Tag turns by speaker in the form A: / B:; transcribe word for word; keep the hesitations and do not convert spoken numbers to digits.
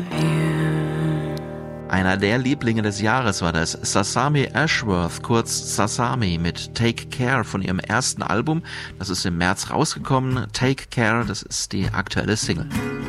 A: Einer der Lieblinge des Jahres war das Sasami Ashworth, kurz Sasami, mit Take Care von ihrem ersten Album. Das ist im März rausgekommen. Take Care, das ist die aktuelle Single.